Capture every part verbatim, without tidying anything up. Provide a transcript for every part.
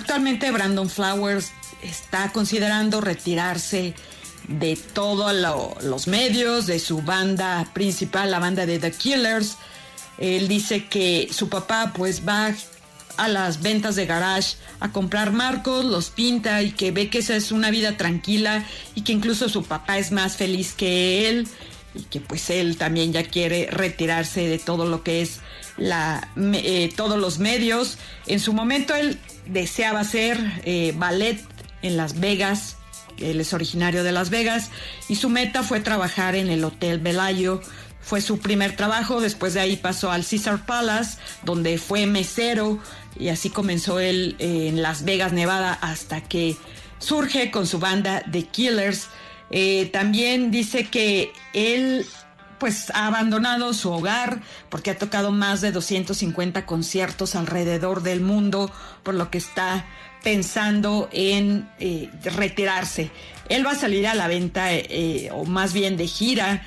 actualmente Brandon Flowers está considerando retirarse de todos lo, los medios, de su banda principal, la banda de The Killers. Él dice que su papá pues va a las ventas de garage a comprar marcos, los pinta y que ve que esa es una vida tranquila y que incluso su papá es más feliz que él y que pues él también ya quiere retirarse de todo lo que es la, eh, todos los medios. En su momento él deseaba hacer eh, ballet en Las Vegas. Él es originario de Las Vegas y su meta fue trabajar en el Hotel Bellagio. Fue su primer trabajo. Después de ahí pasó al Caesar Palace, donde fue mesero, y así comenzó él eh, en Las Vegas, Nevada, hasta que surge con su banda The Killers. Eh, también dice que él pues ha abandonado su hogar porque ha tocado más de doscientos cincuenta conciertos alrededor del mundo, por lo que está pensando en eh, retirarse. Él va a salir a la venta eh, o más bien de gira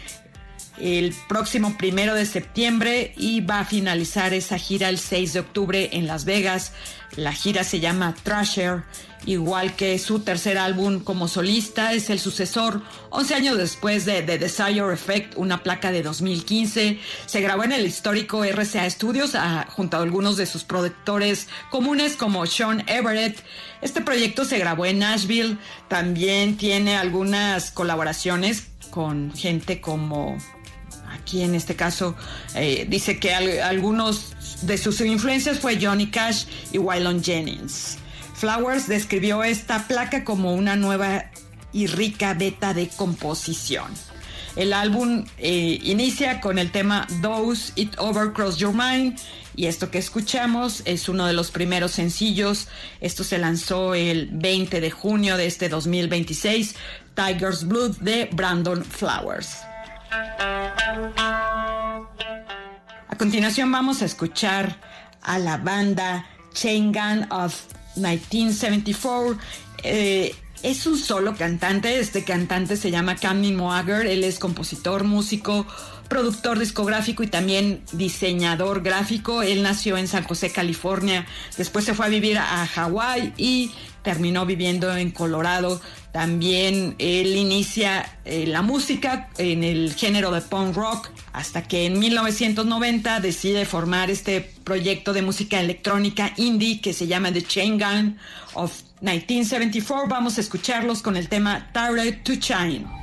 el próximo primero de septiembre y va a finalizar esa gira el seis de octubre en Las Vegas. La gira se llama Thrasher, igual que su tercer álbum como solista. Es el sucesor once años después de The Desire Effect, una placa de dos mil quince. Se grabó en el histórico R C A Studios a, junto a algunos de sus productores comunes como Sean Everett. Este proyecto se grabó en Nashville. También tiene algunas colaboraciones con gente como... Aquí en este caso eh, dice que al, algunos de sus influencias fue Johnny Cash y Waylon Jennings. Flowers describió esta placa como una nueva y rica beta de composición. El álbum eh, inicia con el tema Does It Ever Cross Your Mind, y esto que escuchamos es uno de los primeros sencillos. Esto se lanzó el veinte de junio de este dos mil veintiséis, Tiger's Blood de Brandon Flowers. A continuación vamos a escuchar a la banda Chain Gang of nineteen seventy-four. Eh, es un solo cantante. Este cantante se llama Cammy Moager. Él es compositor, músico, productor discográfico y también diseñador gráfico. Él nació en San José, California. Después se fue a vivir a Hawái y terminó viviendo en Colorado. También él inicia eh, la música en el género de punk rock hasta que en mil novecientos noventa decide formar este proyecto de música electrónica indie que se llama The Chain Gang of nineteen seventy-four. Vamos a escucharlos con el tema Tired to Shine.